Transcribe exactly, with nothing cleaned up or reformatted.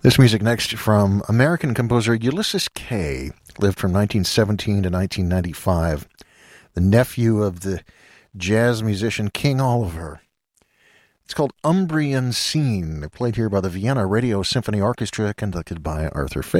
This music next from American composer Ulysses Kay, lived from nineteen seventeen to nineteen ninety-five, the nephew of the jazz musician King Oliver. It's called Umbrian Scene, played here by the Vienna Radio Symphony Orchestra, conducted by Arthur Faye.